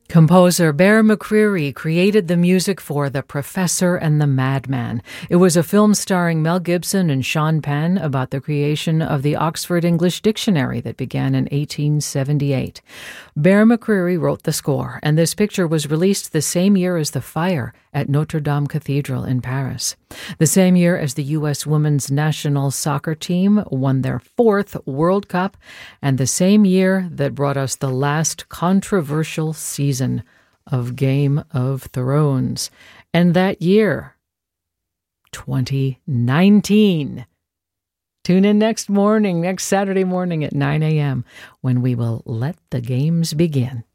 Composer Bear McCreary created the music for The Professor and the Madman. It was a film starring Mel Gibson and Sean Penn about the creation of the Oxford English Dictionary that began in 1878. Bear McCreary wrote the score, and this picture was released the same year as the fire at Notre Dame Cathedral in Paris. The same year as the U.S. women's national soccer team won their 4th World Cup, and the same year that brought us the last controversial season of Game of Thrones. And that year, 2019. Tune in next Saturday morning at 9 a.m., when we will let the games begin.